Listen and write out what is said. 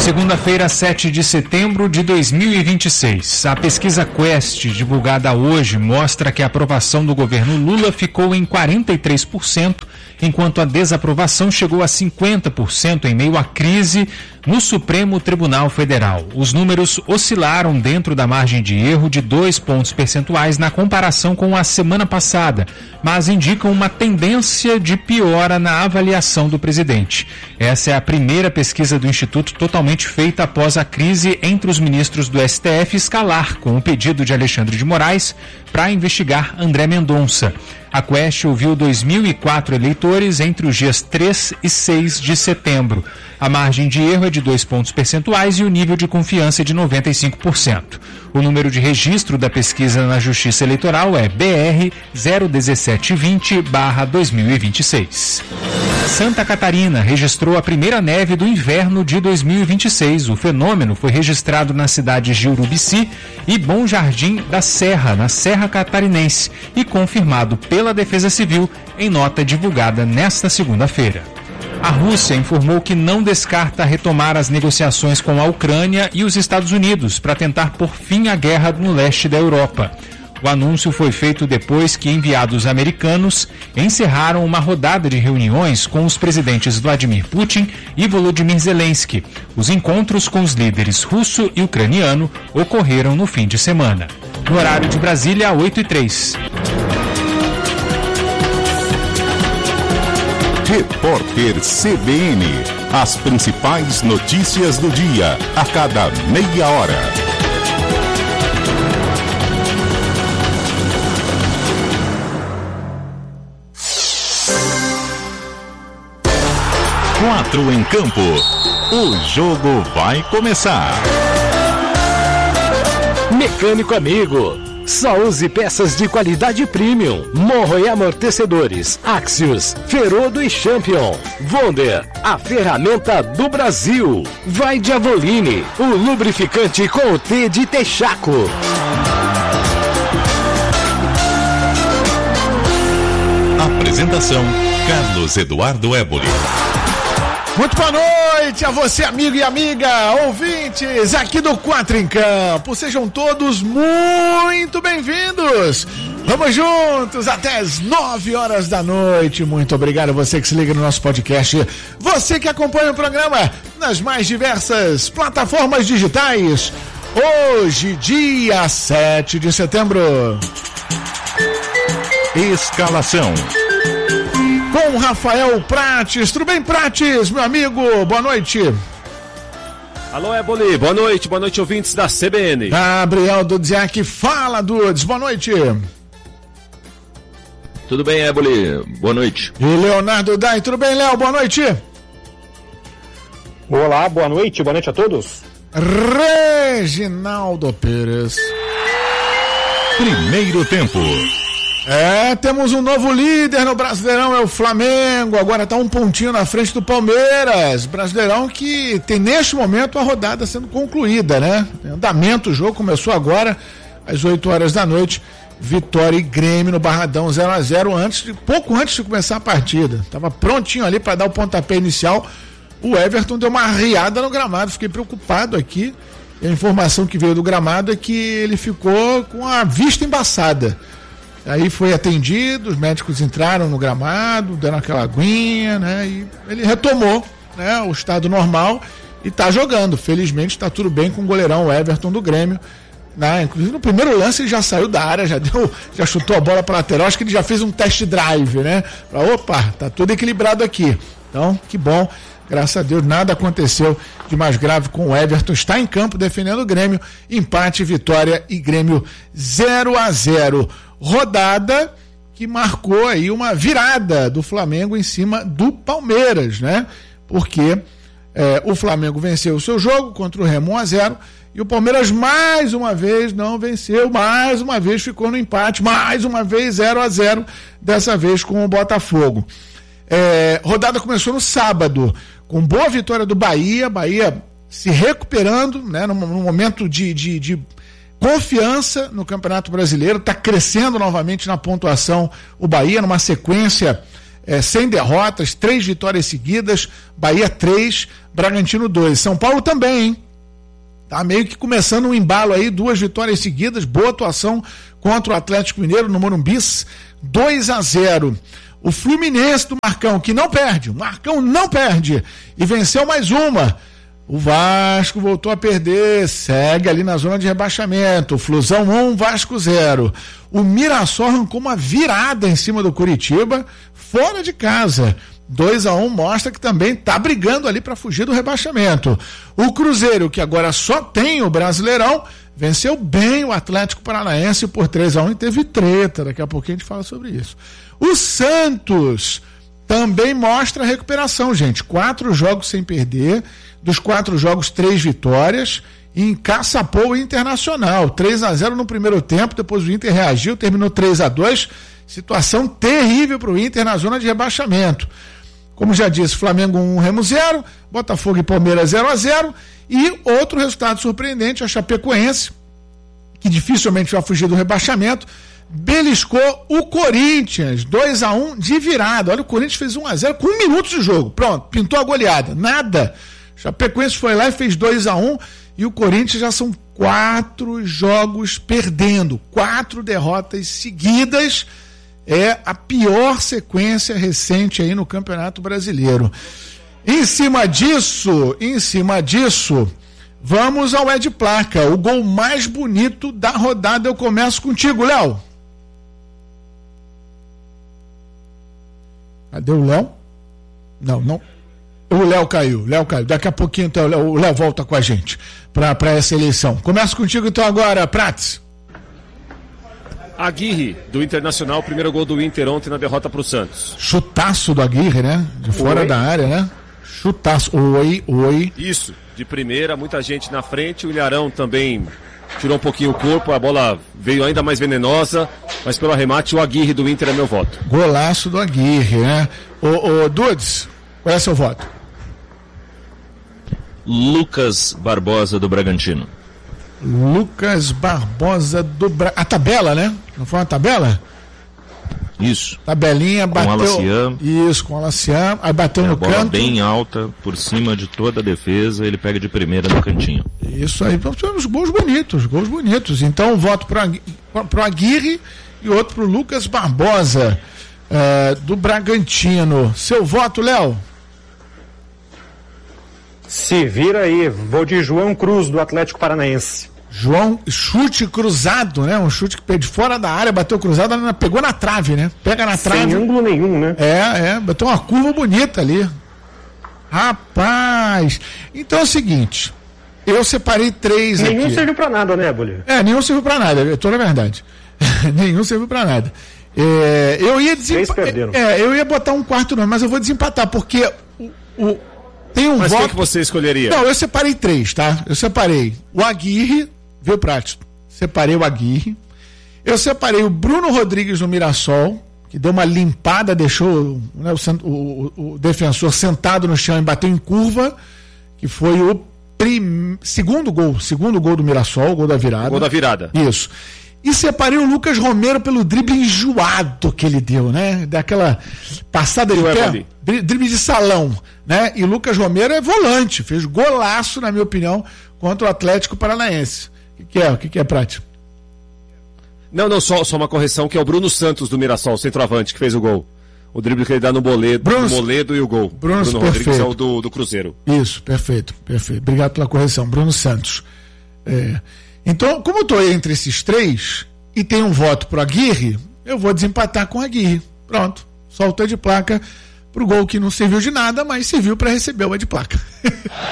Segunda-feira, 7 de setembro de 2026. A pesquisa Quest, divulgada hoje, mostra que a aprovação do governo Lula ficou em 43%, enquanto a desaprovação chegou a 50% em meio à crise no Supremo Tribunal Federal. Os números oscilaram dentro da margem de erro de 2 pontos percentuais na comparação com a semana passada, mas indicam uma tendência de piora na avaliação do presidente. Essa é a primeira pesquisa do Instituto totalmente feita após a crise entre os ministros do STF escalar com o pedido de Alexandre de Moraes para investigar André Mendonça. A Quest ouviu 2.004 eleitores entre os dias 3 e 6 de setembro. A margem de erro é de 2 pontos percentuais e o nível de confiança é de 95%. O número de registro da pesquisa na Justiça Eleitoral é BR 01720/2026. Santa Catarina registrou a primeira neve do inverno de 2026. O fenômeno foi registrado nas cidades de Urubici e Bom Jardim da Serra, na Serra Catarinense, e confirmado pela Defesa Civil em nota divulgada nesta segunda-feira. A Rússia informou que não descarta retomar as negociações com a Ucrânia e os Estados Unidos para tentar pôr fim à guerra no leste da Europa. O anúncio foi feito depois que enviados americanos encerraram uma rodada de reuniões com os presidentes Vladimir Putin e Volodymyr Zelensky. Os encontros com os líderes russo e ucraniano ocorreram no fim de semana. No horário de Brasília, 8h03. Repórter CBN. As principais notícias do dia, a cada meia hora. Quatro em campo. O jogo vai começar. Mecânico amigo. Só use peças de qualidade premium. Morro e amortecedores. Axios, Ferodo e Champion. Wonder, a ferramenta do Brasil. Vai de Avoline, o lubrificante com o T de Texaco. Apresentação: Carlos Eduardo Éboli. Muito boa noite a você, amigo e amiga, ouvintes aqui do Quatro em Campo. Sejam todos muito bem-vindos. Vamos juntos até as 9 horas da noite. Muito obrigado a você que se liga no nosso podcast. Você que acompanha o programa nas mais diversas plataformas digitais. Hoje, dia 7 de setembro. Escalação. Com Rafael Prates. Tudo bem, Prates, meu amigo? Boa noite. Alô, Éboli. Boa noite, ouvintes da CBN. Gabriel Dudziak, fala, Dudes. Boa noite. Tudo bem, Éboli? Boa noite. E Leonardo Dai, tudo bem, Léo? Boa noite. Olá, boa noite a todos. Reginaldo Pires. Primeiro tempo. Temos um novo líder no Brasileirão, é o Flamengo, agora está um pontinho na frente do Palmeiras. Brasileirão que tem neste momento a rodada sendo concluída, né? Em andamento, o jogo começou agora às 8 horas da noite. Vitória e Grêmio no Barradão 0-0, pouco antes de começar a partida. Tava prontinho ali para dar o pontapé inicial. O Everton deu uma arriada no gramado, fiquei preocupado aqui. E a informação que veio do gramado é que ele ficou com a vista embaçada. Aí foi atendido, os médicos entraram no gramado, deram aquela aguinha, né? E ele retomou, né, o estado normal e está jogando. Felizmente está tudo bem com o goleirão Everton do Grêmio. Né? Inclusive no primeiro lance ele já saiu da área, já chutou a bola para lateral. Acho que ele já fez um test drive, né? Opa, tá tudo equilibrado aqui. Então, que bom. Graças a Deus, nada aconteceu de mais grave com o Everton. Está em campo defendendo o Grêmio. Empate, vitória e Grêmio 0-0. Rodada que marcou aí uma virada do Flamengo em cima do Palmeiras, né? Porque o Flamengo venceu o seu jogo contra o Remo 1-0 e o Palmeiras mais uma vez não venceu, mais uma vez ficou no empate, mais uma vez 0-0, dessa vez com o Botafogo. Rodada começou no sábado, com boa vitória do Bahia se recuperando, né, num momento de confiança no Campeonato Brasileiro, está crescendo novamente na pontuação o Bahia, numa sequência sem derrotas, 3 vitórias seguidas, Bahia 3, Bragantino 2. São Paulo também, hein? Tá meio que começando um embalo aí, 2 vitórias seguidas, boa atuação contra o Atlético Mineiro no Morumbi, 2-0. O Fluminense do Marcão, que não perde, o Marcão não perde, e venceu mais uma. O Vasco voltou a perder, segue ali na zona de rebaixamento. Flusão 1, Vasco 0. O Mirassol arrancou uma virada em cima do Curitiba, fora de casa. 2-1 mostra que também está brigando ali para fugir do rebaixamento. O Cruzeiro, que agora só tem o Brasileirão, venceu bem o Atlético Paranaense por 3-1 e teve treta. Daqui a pouquinho a gente fala sobre isso. O Santos também mostra a recuperação, gente. 4 jogos sem perder. Dos 4 jogos, 3 vitórias, e encaçapou o Internacional, 3-0 no primeiro tempo, depois o Inter reagiu, terminou 3-2, situação terrível para o Inter na zona de rebaixamento. Como já disse, Flamengo 1, Remo 0, Botafogo e Palmeiras 0-0, e outro resultado surpreendente, a Chapecoense, que dificilmente vai fugir do rebaixamento, beliscou o Corinthians, 2-1 de virada. Olha, o Corinthians fez 1-0 com 1 minuto de jogo, pronto, pintou a goleada, nada. Chapecoense foi lá e fez 2-1, e o Corinthians já são 4 jogos perdendo, 4 derrotas seguidas. É a pior sequência recente aí no Campeonato Brasileiro. Em cima disso, vamos ao Ed Placa, o gol mais bonito da rodada. Eu começo contigo, Léo. Cadê o Léo? Não. O Léo caiu. Daqui a pouquinho então, o Léo volta com a gente para essa eleição. Começa contigo então agora, Prats. Aguirre, do Internacional, primeiro gol do Inter ontem na derrota para o Santos. Chutaço do Aguirre, né? De fora da área, né? Chutaço. Oi. Isso, de primeira, muita gente na frente. O Ilharão também tirou um pouquinho o corpo, a bola veio ainda mais venenosa, mas pelo arremate, o Aguirre do Inter é meu voto. Golaço do Aguirre, né? Dudes, qual é o seu voto? Lucas Barbosa do Bragantino. Lucas Barbosa do a tabela, né? Não foi uma tabela? Isso. Tabelinha, bateu. Com Alacian. Isso, com o Alacian. Aí bateu no bola canto. Bem alta, por cima de toda a defesa, ele pega de primeira no cantinho. Isso aí, então tivemos gols bonitos. Então, um voto pro Aguirre e outro pro Lucas Barbosa, do Bragantino. Seu voto, Léo? Se vira aí, vou de João Cruz, do Atlético Paranaense. João, chute cruzado, né? Um chute que de fora da área, bateu cruzado, pegou na trave, né? Pega na trave. Sem ângulo nenhum, né? Bateu uma curva bonita ali. Rapaz! Então é o seguinte, eu separei 3 aqui. Nenhum serviu pra nada, né, Bolívar? Nenhum serviu pra nada, é toda a verdade. Nenhum serviu pra nada. Eu ia eu ia botar um quarto nome, mas eu vou desempatar, porque tem um mas voto. Mas que você escolheria? Não, eu separei 3, tá? Eu separei o Aguirre, viu, Prati? Separei o Aguirre. Eu separei o Bruno Rodrigues no Mirassol, que deu uma limpada, deixou, né, o defensor sentado no chão e bateu em curva, que foi o segundo gol do Mirassol, o gol da virada. Gol da virada. Isso. E separei o Lucas Romero pelo drible enjoado que ele deu, né? Daquela passada de pé, drible de salão, né? E o Lucas Romero é volante, fez golaço, na minha opinião, contra o Atlético Paranaense. O que é, Prati? Não, só uma correção, que é o Bruno Santos do Mirassol, centroavante, que fez o gol. O drible que ele dá no Moledo e o gol. Bruno Rodrigues é o do Cruzeiro. Isso, perfeito. Obrigado pela correção, Bruno Santos. Então, como eu estou entre esses 3 e tenho um voto pro Aguirre, eu vou desempatar com o Aguirre. Pronto, solta de placa pro gol que não serviu de nada, mas serviu para receber o de placa.